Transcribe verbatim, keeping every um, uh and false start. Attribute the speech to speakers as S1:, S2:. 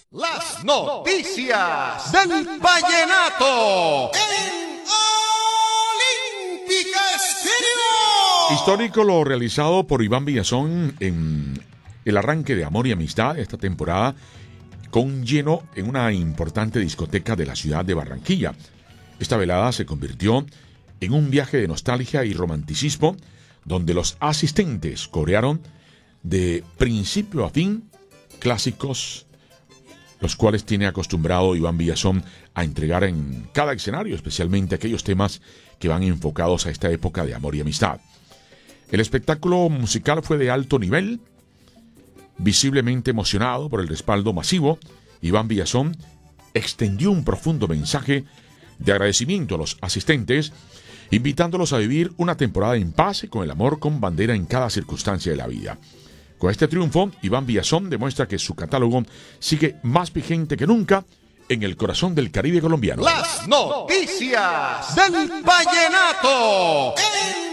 S1: Las noticias del vallenato en Olímpica Estéreo.
S2: Histórico lo realizado por Iván Villazón en el arranque de Amor y Amistad esta temporada, con un lleno en una importante discoteca de la ciudad de Barranquilla. Esta velada se convirtió en un viaje de nostalgia y romanticismo, donde los asistentes corearon de principio a fin clásicos, los cuales tiene acostumbrado Iván Villazón a entregar en cada escenario, especialmente aquellos temas que van enfocados a esta época de amor y amistad. El espectáculo musical fue de alto nivel. Visiblemente emocionado por el respaldo masivo, Iván Villazón extendió un profundo mensaje de agradecimiento a los asistentes, invitándolos a vivir una temporada en paz y con el amor con bandera en cada circunstancia de la vida. Con este triunfo, Iván Villazón demuestra que su catálogo sigue más vigente que nunca en el corazón del Caribe colombiano.
S1: Las noticias del vallenato en